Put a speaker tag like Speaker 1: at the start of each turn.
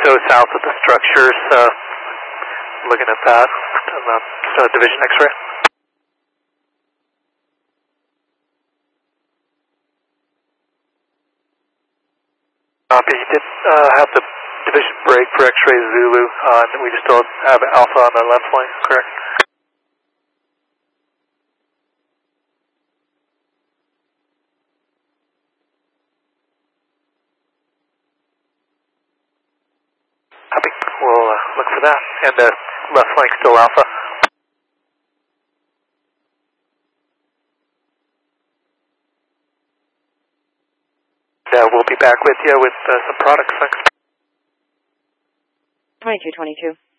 Speaker 1: so south of the structures, looking at that, division X-ray. Copy. You did have the division break for X-ray Zulu, and we still have Alpha on the left flank, correct? Copy. We'll look for that. And the left flank still Alpha. We'll be back with you with some products. Thanks.
Speaker 2: 2222.